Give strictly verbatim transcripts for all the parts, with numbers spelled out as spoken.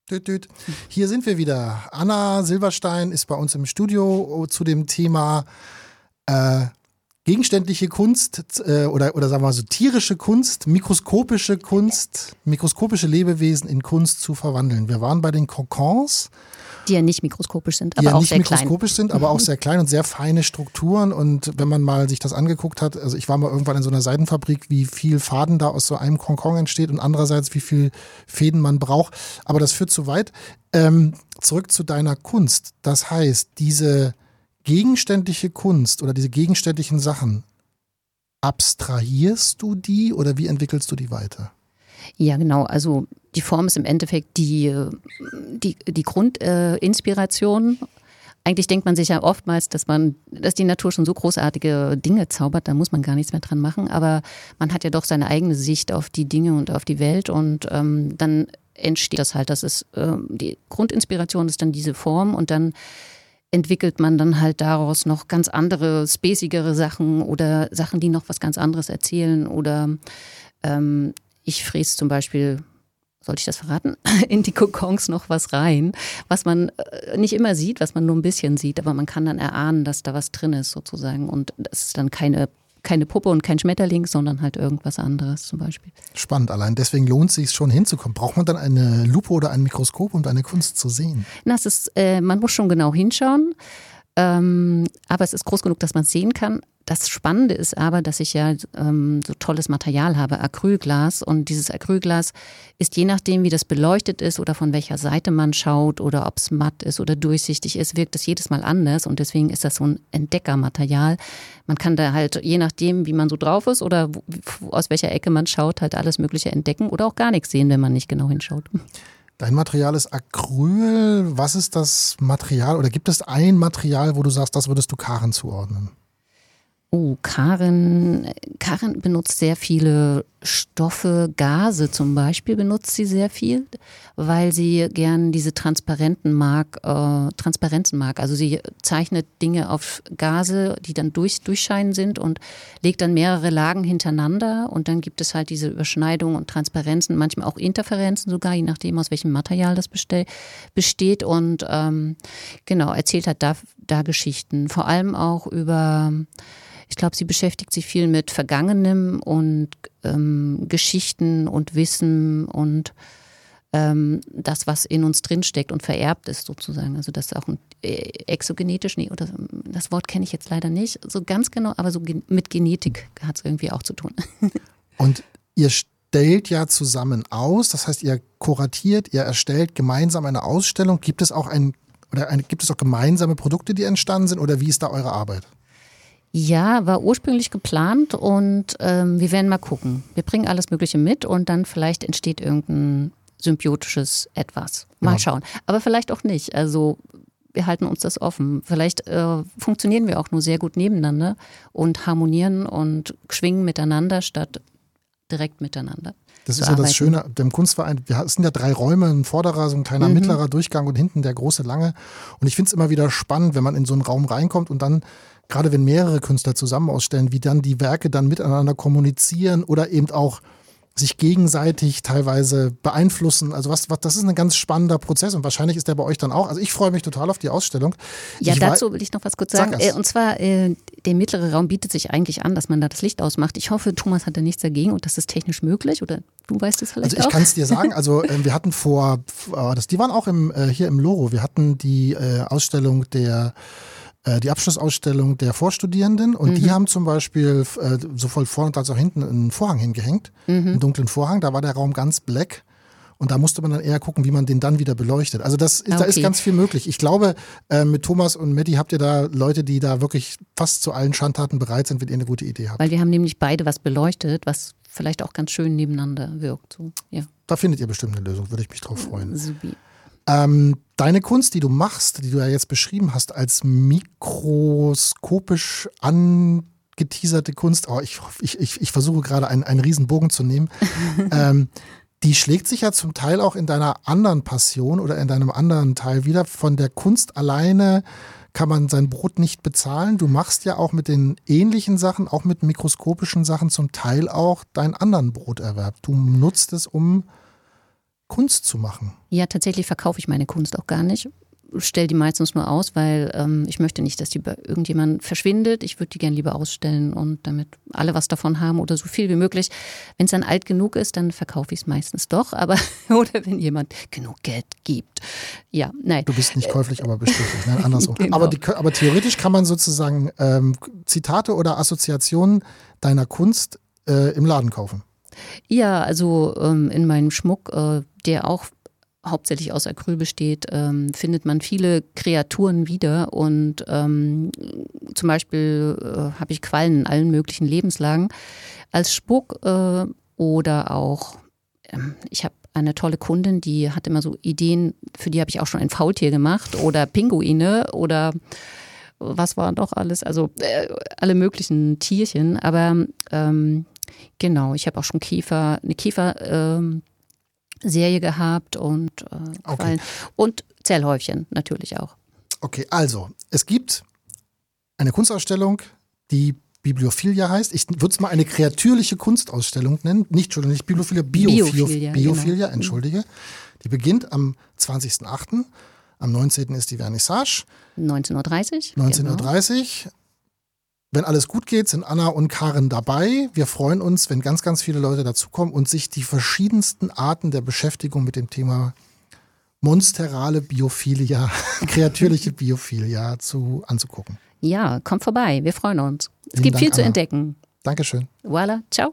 Düt, düt. Hier sind wir wieder. Anna Silberstein ist bei uns im Studio zu dem Thema äh, gegenständliche Kunst äh, oder, oder sagen wir mal so tierische Kunst, mikroskopische Kunst, mikroskopische Lebewesen in Kunst zu verwandeln. Wir waren bei den Kokons. Die ja nicht mikroskopisch sind, die aber ja auch nicht sehr mikroskopisch klein. sind, aber auch sehr klein und sehr feine Strukturen. Und wenn man mal sich das angeguckt hat, also ich war mal irgendwann in so einer Seidenfabrik, wie viel Faden da aus so einem Kokon entsteht und andererseits, wie viel Fäden man braucht. Aber das führt zu weit. Ähm, zurück zu deiner Kunst. Das heißt, diese gegenständliche Kunst oder diese gegenständlichen Sachen, abstrahierst du die oder wie entwickelst du die weiter? Ja, genau. Also die Form ist im Endeffekt die, die, die Grundinspiration. Äh, Eigentlich denkt man sich ja oftmals, dass man, dass die Natur schon so großartige Dinge zaubert, da muss man gar nichts mehr dran machen. Aber man hat ja doch seine eigene Sicht auf die Dinge und auf die Welt und ähm, dann entsteht das halt. Das ist ähm, die Grundinspiration ist dann diese Form und dann entwickelt man dann halt daraus noch ganz andere, spacigere Sachen oder Sachen, die noch was ganz anderes erzählen oder ähm, ich fräse zum Beispiel, sollte ich das verraten, in die Kokons noch was rein, was man nicht immer sieht, was man nur ein bisschen sieht, aber man kann dann erahnen, dass da was drin ist sozusagen und das ist dann keine, keine Puppe und kein Schmetterling, sondern halt irgendwas anderes zum Beispiel. Spannend, allein deswegen lohnt es sich schon hinzukommen. Braucht man dann eine Lupe oder ein Mikroskop, um deine Kunst zu sehen? Na, es ist, äh, man muss schon genau hinschauen, ähm, aber es ist groß genug, dass man es sehen kann. Das Spannende ist aber, dass ich ja ähm, so tolles Material habe, Acrylglas. Und dieses Acrylglas ist je nachdem, wie das beleuchtet ist oder von welcher Seite man schaut oder ob es matt ist oder durchsichtig ist, wirkt es jedes Mal anders. Und deswegen ist das so ein Entdeckermaterial. Man kann da halt, je nachdem, wie man so drauf ist oder wo, aus welcher Ecke man schaut, halt alles Mögliche entdecken oder auch gar nichts sehen, wenn man nicht genau hinschaut. Dein Material ist Acryl. Was ist das Material oder gibt es ein Material, wo du sagst, das würdest du Karen zuordnen? Oh, Karen, Karen benutzt sehr viele Stoffe, Gase zum Beispiel benutzt sie sehr viel, weil sie gern diese Transparenten mag, äh, Transparenzen mag. Also sie zeichnet Dinge auf Gase, die dann durch, durchscheinen sind und legt dann mehrere Lagen hintereinander und dann gibt es halt diese Überschneidungen und Transparenzen, manchmal auch Interferenzen sogar, je nachdem aus welchem Material das bestell, besteht und ähm, genau, erzählt halt da, da Geschichten, vor allem auch über... Ich glaube, sie beschäftigt sich viel mit Vergangenem und ähm, Geschichten und Wissen und ähm, das, was in uns drinsteckt und vererbt ist sozusagen. Also das ist auch ein, äh, exogenetisch, nee, oder das Wort kenne ich jetzt leider nicht so ganz genau, aber so gen- mit Genetik hat es irgendwie auch zu tun. Und ihr stellt ja zusammen aus, das heißt, ihr kuratiert, ihr erstellt gemeinsam eine Ausstellung. Gibt es auch ein, oder eine, gibt es auch gemeinsame Produkte, die entstanden sind oder wie ist da eure Arbeit? Ja, war ursprünglich geplant und ähm, wir werden mal gucken. Wir bringen alles Mögliche mit und dann vielleicht entsteht irgendein symbiotisches Etwas. Mal Ja. schauen. Aber vielleicht auch nicht. Also wir halten uns das offen. Vielleicht äh, funktionieren wir auch nur sehr gut nebeneinander und harmonieren und schwingen miteinander statt direkt miteinander. Das zu ist ja das arbeiten. Schöne dem Kunstverein. Wir, es sind ja drei Räume, ein vorderer, so ein kleiner Mhm. mittlerer Durchgang und hinten der große lange. Und ich finde es immer wieder spannend, wenn man in so einen Raum reinkommt und dann, gerade wenn mehrere Künstler zusammen ausstellen, wie dann die Werke dann miteinander kommunizieren oder eben auch sich gegenseitig teilweise beeinflussen. Also was, was, das ist ein ganz spannender Prozess und wahrscheinlich ist der bei euch dann auch. Also ich freue mich total auf die Ausstellung. Ja, ich dazu will ich noch was kurz Sag sagen. es. Äh, Und zwar, äh, der mittlere Raum bietet sich eigentlich an, dass man da das Licht ausmacht. Ich hoffe, Thomas hat da nichts dagegen und das ist technisch möglich oder du weißt es vielleicht Also ich auch. kann es dir sagen, also äh, wir hatten vor, äh, das, die waren auch im, äh, hier im Loro, wir hatten die äh, Ausstellung der, äh, die Abschlussausstellung der Vorstudierenden und Mhm. die haben zum Beispiel äh, sowohl vorne als auch hinten einen Vorhang hingehängt, Mhm. einen dunklen Vorhang, da war der Raum ganz black. Und da musste man dann eher gucken, wie man den dann wieder beleuchtet. Also das, Ah, da ist okay. ganz viel möglich. Ich glaube, äh, mit Thomas und Matti habt ihr da Leute, die da wirklich fast zu allen Schandtaten bereit sind, wenn ihr eine gute Idee habt. Weil wir haben nämlich beide was beleuchtet, was vielleicht auch ganz schön nebeneinander wirkt. So, ja, Da findet ihr bestimmt eine Lösung, würde ich mich drauf freuen. supi. Ähm, deine Kunst, die du machst, die du ja jetzt beschrieben hast, als mikroskopisch angeteaserte Kunst, oh, ich, ich, ich, ich versuche gerade einen, einen riesen Bogen zu nehmen, ähm, die schlägt sich ja zum Teil auch in deiner anderen Passion oder in deinem anderen Teil wieder. Von der Kunst alleine kann man sein Brot nicht bezahlen. Du machst ja auch mit den ähnlichen Sachen, auch mit mikroskopischen Sachen zum Teil auch deinen anderen Broterwerb. Du nutzt es, um Kunst zu machen? Ja, tatsächlich verkaufe ich meine Kunst auch gar nicht. Stelle die meistens nur aus, weil ähm, ich möchte nicht, dass die bei irgendjemandem verschwindet. Ich würde die gerne lieber ausstellen und damit alle was davon haben oder so viel wie möglich. Wenn es dann alt genug ist, dann verkaufe ich es meistens doch. Aber oder wenn jemand genug Geld gibt. Ja, nein. Du bist nicht käuflich, aber bestechlich, ne? Andersrum. Genau. Aber, die, aber theoretisch kann man sozusagen ähm, Zitate oder Assoziationen deiner Kunst äh, im Laden kaufen. Ja, also ähm, in meinem Schmuck, äh, der auch hauptsächlich aus Acryl besteht, ähm, findet man viele Kreaturen wieder und ähm, zum Beispiel äh, habe ich Quallen in allen möglichen Lebenslagen als Spuck äh, oder auch, ähm, ich habe eine tolle Kundin, die hat immer so Ideen, für die habe ich auch schon ein Faultier gemacht oder Pinguine oder was war doch alles, also äh, alle möglichen Tierchen, aber ähm, genau, ich habe auch schon Käfer, eine Käfer ähm, Serie gehabt und äh, Okay. und Zellhäufchen natürlich auch. Okay, also es gibt eine Kunstausstellung, die Bibliophilia heißt. Ich würde es mal eine kreatürliche Kunstausstellung nennen. Nicht, Entschuldigung, nicht Bibliophilia, Biophilia, Biophilia, Biophilia genau. entschuldige. Die beginnt am zwanzigsten achten Am neunzehnten ist die Vernissage. neunzehn Uhr dreißig. neunzehn Uhr dreißig. Wenn alles gut geht, sind Anna und Karin dabei. Wir freuen uns, wenn ganz, ganz viele Leute dazukommen und sich die verschiedensten Arten der Beschäftigung mit dem Thema monsterale Biophilia, kreatürliche Biophilia zu, anzugucken. Ja, kommt vorbei, wir freuen uns. Es Vielen gibt Dank, viel zu Anna. entdecken. Dankeschön. Voilà, ciao.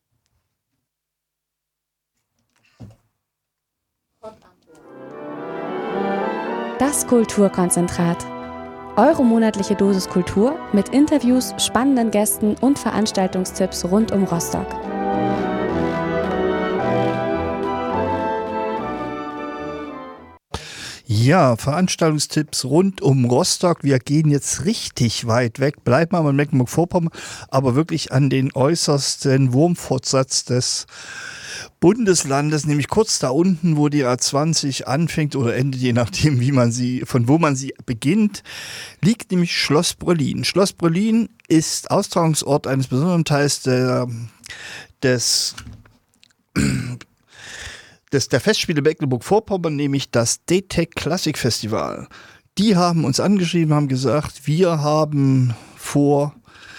Das Kulturkonzentrat. Eure monatliche Dosis Kultur mit Interviews, spannenden Gästen und Veranstaltungstipps rund um Rostock. Ja, Veranstaltungstipps rund um Rostock. Wir gehen jetzt richtig weit weg, bleiben aber in Mecklenburg-Vorpommern, aber wirklich an den äußersten Wurmfortsatz des Bundeslandes, nämlich kurz da unten, wo die A zwanzig anfängt oder endet, je nachdem, wie man sie, von wo man sie beginnt, liegt nämlich Schloss Bröllin. Schloss Bröllin ist Austragungsort eines besonderen Teils der, des Des, der Festspiele Mecklenburg-Vorpommern, nämlich das D T E C Klassik Festival. Die haben uns angeschrieben, haben gesagt, wir haben vor,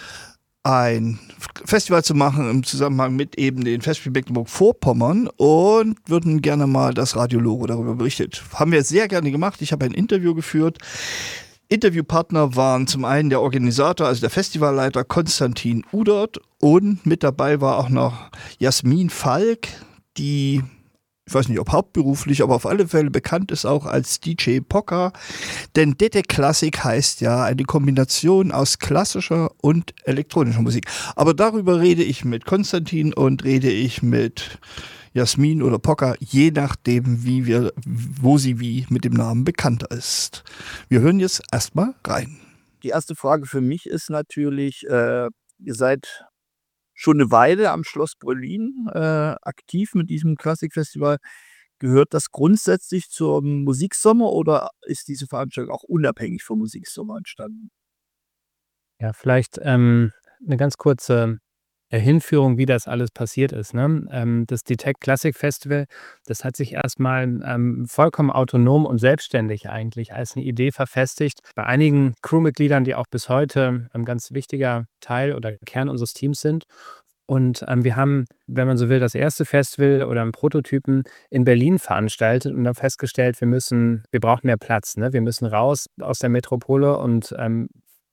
ein Festival zu machen im Zusammenhang mit eben den Festspielen Mecklenburg-Vorpommern und würden gerne mal das Radiologo darüber berichtet. Haben wir sehr gerne gemacht. Ich habe ein Interview geführt. Interviewpartner waren zum einen der Organisator, also der Festivalleiter Konstantin Udert, und mit dabei war auch noch Jasmin Falk, die, ich weiß nicht, ob hauptberuflich, aber auf alle Fälle bekannt ist auch als D J Poker. Denn D T E C Klassik heißt ja eine Kombination aus klassischer und elektronischer Musik. Aber darüber rede ich mit Konstantin und rede ich mit Jasmin oder Pocker, je nachdem, wie wir, wo sie wie mit dem Namen bekannt ist. Wir hören jetzt erstmal rein. Die erste Frage für mich ist natürlich, äh, ihr seid schon eine Weile am Schloss Bröllin äh, aktiv mit diesem Klassikfestival. Gehört das grundsätzlich zum Musiksommer oder ist diese Veranstaltung auch unabhängig vom Musiksommer entstanden? Ja, vielleicht ähm, eine ganz kurze äh, Hinführung, wie das alles passiert ist. Ne? Ähm, das D T E C Classic Festival, das hat sich erstmal ähm, vollkommen autonom und selbstständig eigentlich als eine Idee verfestigt. Bei einigen Crewmitgliedern, die auch bis heute ein ganz wichtiger Teil oder Kern unseres Teams sind. Und ähm, wir haben, wenn man so will, das erste Festival oder einen Prototypen in Berlin veranstaltet und dann festgestellt, wir müssen, wir brauchen mehr Platz. Ne? Wir müssen raus aus der Metropole und ähm,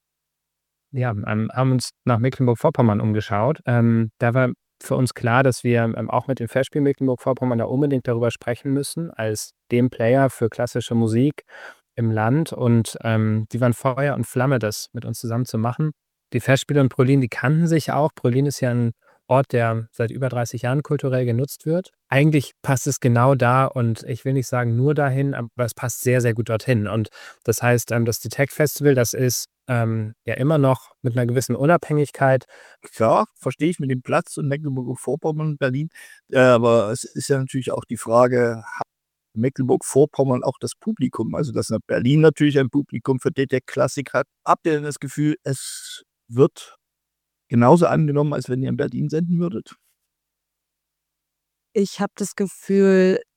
ja, ähm, haben uns nach Mecklenburg-Vorpommern umgeschaut. Ähm, da war für uns klar, dass wir ähm, auch mit dem Festspiel Mecklenburg-Vorpommern da unbedingt darüber sprechen müssen, als dem Player für klassische Musik im Land. Und ähm, die waren Feuer und Flamme, das mit uns zusammen zu machen. Die Festspiele und Bröllin, die kannten sich auch. Bröllin ist ja ein Ort, der seit über dreißig Jahren kulturell genutzt wird. Eigentlich passt es genau da und ich will nicht sagen nur dahin, aber es passt sehr, sehr gut dorthin. Und das heißt, ähm, das D T E C Festival, das ist ähm, ja immer noch mit einer gewissen Unabhängigkeit. Klar, verstehe ich mit dem Platz und Mecklenburg-Vorpommern, Berlin. Äh, aber es ist ja natürlich auch die Frage, hat Mecklenburg-Vorpommern auch das Publikum? Also, dass Berlin natürlich ein Publikum für D T E C Klassik hat. Habt ihr denn das Gefühl, es wird genauso angenommen, als wenn ihr in Berlin senden würdet? Ich habe das Gefühl,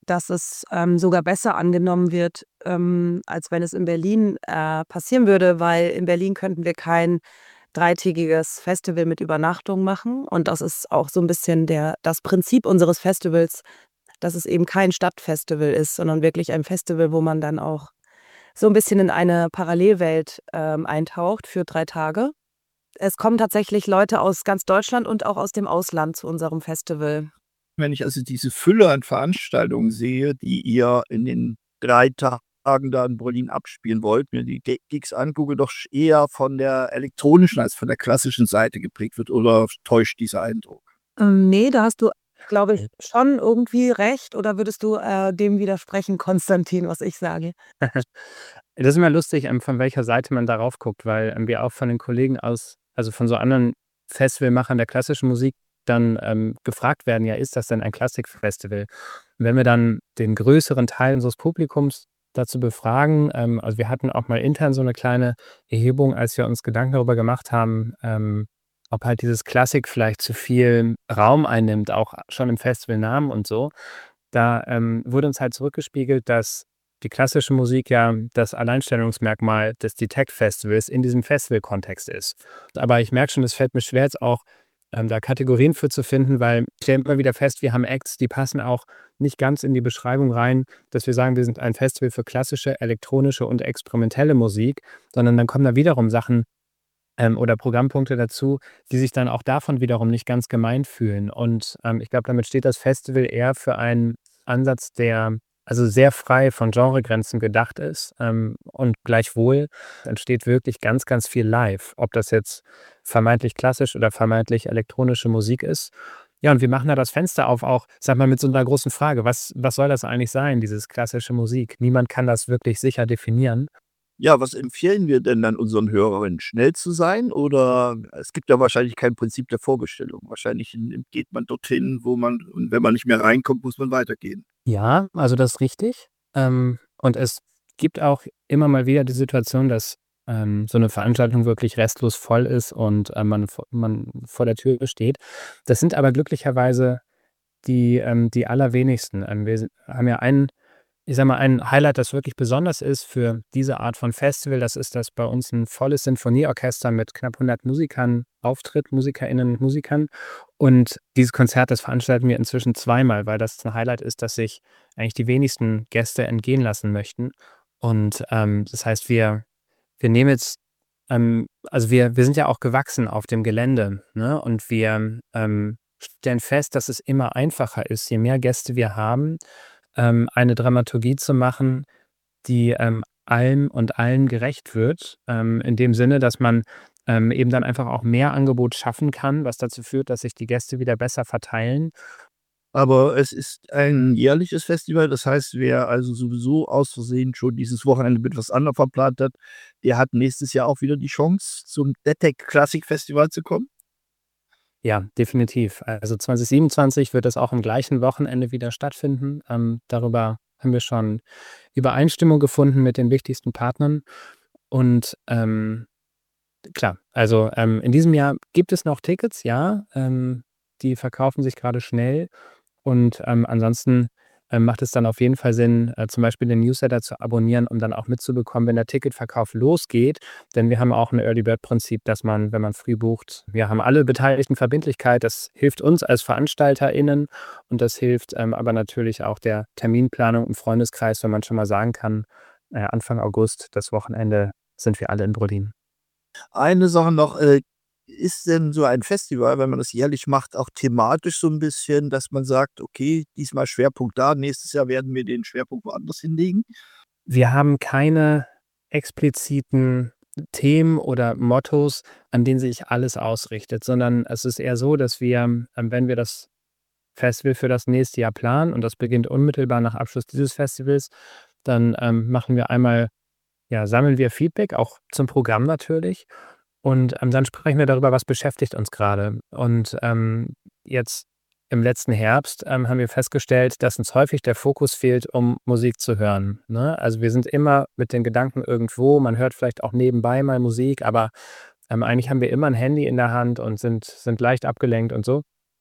dass es ähm, sogar besser angenommen wird, ähm, als wenn es in Berlin äh, passieren würde, weil in Berlin könnten wir kein dreitägiges Festival mit Übernachtung machen. Und das ist auch so ein bisschen der, das Prinzip unseres Festivals, dass es eben kein Stadtfestival ist, sondern wirklich ein Festival, wo man dann auch so ein bisschen in eine Parallelwelt ähm, eintaucht für drei Tage. Es kommen tatsächlich Leute aus ganz Deutschland und auch aus dem Ausland zu unserem Festival. Wenn ich also diese Fülle an Veranstaltungen sehe, die ihr in den drei Tagen da in Berlin abspielen wollt, mir die G Gigs angucke, doch eher von der elektronischen als von der klassischen Seite geprägt wird, oder täuscht dieser Eindruck? Ähm, nee, da hast du, glaube ich, schon irgendwie recht. Oder würdest du äh, dem widersprechen, Konstantin, was ich sage? Das ist immer lustig, ähm, von welcher Seite man darauf guckt, weil ähm, wir auch von den Kollegen aus, also von so anderen Festivalmachern der klassischen Musik, dann ähm, gefragt werden, ja, ist das denn ein Klassikfestival? Und wenn wir dann den größeren Teil unseres Publikums dazu befragen, ähm, also wir hatten auch mal intern so eine kleine Erhebung, als wir uns Gedanken darüber gemacht haben, ähm, ob halt dieses Klassik vielleicht zu viel Raum einnimmt, auch schon im Festivalnamen und so. Da ähm, wurde uns halt zurückgespiegelt, dass die klassische Musik ja das Alleinstellungsmerkmal des Detect-Festivals in diesem Festival-Kontext ist. Aber ich merke schon, es fällt mir schwer, jetzt auch ähm, da Kategorien für zu finden, weil ich stelle immer wieder fest, wir haben Acts, die passen auch nicht ganz in die Beschreibung rein, dass wir sagen, wir sind ein Festival für klassische, elektronische und experimentelle Musik, sondern dann kommen da wiederum Sachen ähm, oder Programmpunkte dazu, die sich dann auch davon wiederum nicht ganz gemeint fühlen. Und ähm, ich glaube, damit steht das Festival eher für einen Ansatz, der also sehr frei von Genregrenzen gedacht ist. Ähm, und gleichwohl entsteht wirklich ganz, ganz viel live. Ob das jetzt vermeintlich klassisch oder vermeintlich elektronische Musik ist. Ja, und wir machen da das Fenster auf, auch, sag mal, mit so einer großen Frage. Was, was soll das eigentlich sein, dieses klassische Musik? Niemand kann das wirklich sicher definieren. Ja, was empfehlen wir denn dann unseren Hörerinnen? Schnell zu sein, oder es gibt ja wahrscheinlich kein Prinzip der Vorbestellung. Wahrscheinlich n geht man dorthin, wo man, und wenn man nicht mehr reinkommt, muss man weitergehen. Ja, also das ist richtig. Ähm, und es gibt auch immer mal wieder die Situation, dass ähm, so eine Veranstaltung wirklich restlos voll ist und äh, man, vo- man vor der Tür steht. Das sind aber glücklicherweise die, ähm, die allerwenigsten. Ähm, wir sind- haben ja einen, ich sag mal, ein Highlight, das wirklich besonders ist für diese Art von Festival. Das ist, dass bei uns ein volles Sinfonieorchester mit knapp hundert Musikern auftritt, Musikerinnen und Musikern. Und dieses Konzert, das veranstalten wir inzwischen zweimal, weil das ein Highlight ist, das sich eigentlich die wenigsten Gäste entgehen lassen möchten. Und ähm, das heißt, wir, wir nehmen jetzt, ähm, also wir, wir sind ja auch gewachsen auf dem Gelände, ne? Und wir ähm, stellen fest, dass es immer einfacher ist, je mehr Gäste wir haben, ähm, eine Dramaturgie zu machen, die ähm, allem und allen gerecht wird. Ähm, in dem Sinne, dass man ähm, eben dann einfach auch mehr Angebot schaffen kann, was dazu führt, dass sich die Gäste wieder besser verteilen. Aber es ist ein jährliches Festival, das heißt, wer also sowieso aus Versehen schon dieses Wochenende mit was anderem verplant hat, der hat nächstes Jahr auch wieder die Chance, zum Detect Classic Festival zu kommen? Ja, definitiv. Also zwanzig siebenundzwanzig wird es auch am gleichen Wochenende wieder stattfinden. Ähm, darüber haben wir schon Übereinstimmung gefunden mit den wichtigsten Partnern. Und ähm, klar, also ähm, in diesem Jahr gibt es noch Tickets, ja. Ähm, die verkaufen sich gerade schnell. Und ähm, ansonsten ähm, macht es dann auf jeden Fall Sinn, äh, zum Beispiel den Newsletter zu abonnieren, um dann auch mitzubekommen, wenn der Ticketverkauf losgeht. Denn wir haben auch ein Early Bird Prinzip, dass man, wenn man früh bucht, wir haben alle Beteiligten Verbindlichkeit. Das hilft uns als VeranstalterInnen und das hilft ähm, aber natürlich auch der Terminplanung im Freundeskreis, wenn man schon mal sagen kann, äh, Anfang August, das Wochenende, sind wir alle in Berlin. Eine Sache noch, äh, ist denn so ein Festival, wenn man das jährlich macht, auch thematisch so ein bisschen, dass man sagt: „Okay, diesmal Schwerpunkt da, nächstes Jahr werden wir den Schwerpunkt woanders hinlegen?“ Wir haben keine expliziten Themen oder Mottos, an denen sich alles ausrichtet, sondern es ist eher so, dass wir, ähm, wenn wir das Festival für das nächste Jahr planen und das beginnt unmittelbar nach Abschluss dieses Festivals, dann ähm, machen wir einmal, ja, sammeln wir Feedback, auch zum Programm natürlich. Und ähm, dann sprechen wir darüber, was beschäftigt uns gerade. Und ähm, jetzt im letzten Herbst ähm, haben wir festgestellt, dass uns häufig der Fokus fehlt, um Musik zu hören. Ne? Also wir sind immer mit den Gedanken irgendwo, man hört vielleicht auch nebenbei mal Musik, aber ähm, eigentlich haben wir immer ein Handy in der Hand und sind, sind leicht abgelenkt und so.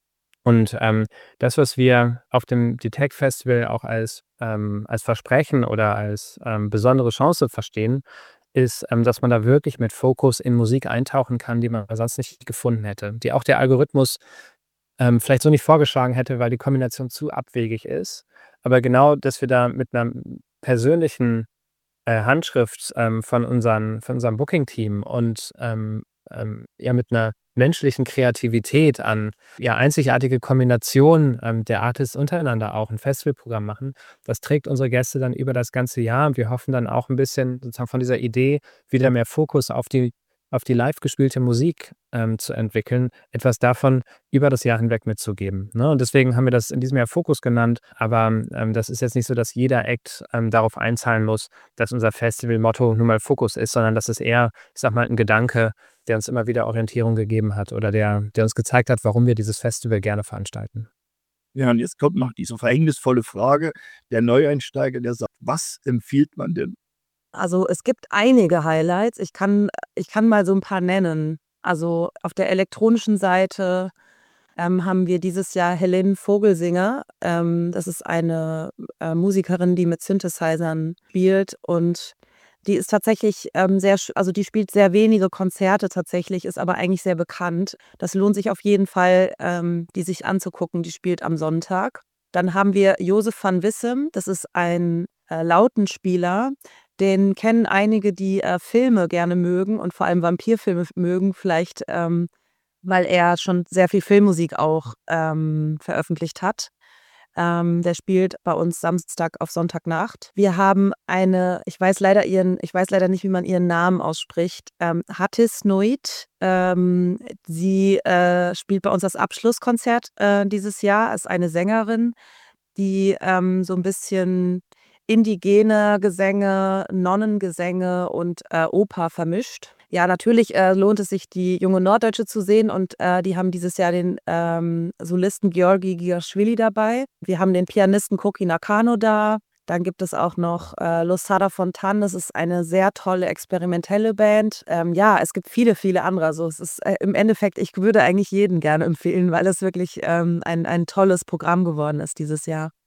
Und ähm, das, was wir auf dem DETEC Festival auch als, ähm, als Versprechen oder als ähm, besondere Chance verstehen, ist, ähm, dass man da wirklich mit Fokus in Musik eintauchen kann, die man sonst nicht gefunden hätte, die auch der Algorithmus ähm, vielleicht so nicht vorgeschlagen hätte, weil die Kombination zu abwegig ist. Aber genau, dass wir da mit einer persönlichen äh, Handschrift ähm, von, unseren, von unserem Booking-Team und ähm, ähm, ja mit einer menschlichen Kreativität an ja einzigartige Kombinationen ähm, der Artists untereinander auch ein Festivalprogramm machen. Das trägt unsere Gäste dann über das ganze Jahr und wir hoffen dann auch ein bisschen sozusagen von dieser Idee wieder mehr Fokus auf die auf die live gespielte Musik ähm, zu entwickeln, etwas davon über das Jahr hinweg mitzugeben. Ne? Und deswegen haben wir das in diesem Jahr Fokus genannt, aber ähm, das ist jetzt nicht so, dass jeder Act ähm, darauf einzahlen muss, dass unser Festival-Motto nun mal Fokus ist, sondern das ist eher, ich sag mal, ein Gedanke, der uns immer wieder Orientierung gegeben hat oder der, der uns gezeigt hat, warum wir dieses Festival gerne veranstalten. Ja, und jetzt kommt noch diese verhängnisvolle Frage, der Neueinsteiger, der sagt, was empfiehlt man denn? Also es gibt einige Highlights. Ich kann, ich kann mal so ein paar nennen. Also auf der elektronischen Seite ähm, haben wir dieses Jahr Helene Vogelsinger. Ähm, das ist eine äh, Musikerin, die mit Synthesizern spielt und die ist tatsächlich ähm, sehr, sch- also die spielt sehr wenige Konzerte tatsächlich, ist aber eigentlich sehr bekannt. Das lohnt sich auf jeden Fall, ähm, die sich anzugucken. Die spielt am Sonntag. Dann haben wir Josef van Wissem. Das ist ein äh, Lautenspieler. Den kennen einige, die äh, Filme gerne mögen und vor allem Vampirfilme mögen, vielleicht ähm, weil er schon sehr viel Filmmusik auch ähm, veröffentlicht hat. Ähm, der spielt bei uns Samstag auf Sonntagnacht. Wir haben eine, ich weiß leider ihren, ich weiß leider nicht, wie man ihren Namen ausspricht, ähm, Hattis Noit. Ähm, sie äh, spielt bei uns das Abschlusskonzert äh, dieses Jahr, ist eine Sängerin, die ähm, so ein bisschen indigene Gesänge, Nonnengesänge und äh, Oper vermischt. Ja, natürlich äh, lohnt es sich, die junge Norddeutsche zu sehen und äh, die haben dieses Jahr den ähm, Solisten Georgi Giashvili dabei. Wir haben den Pianisten Koki Nakano da. Dann gibt es auch noch äh, Losada Fontan. Das ist eine sehr tolle experimentelle Band. Ähm, ja, es gibt viele, viele andere. Also es ist äh, im Endeffekt, ich würde eigentlich jeden gerne empfehlen, weil es wirklich ähm, ein, ein tolles Programm geworden ist dieses Jahr.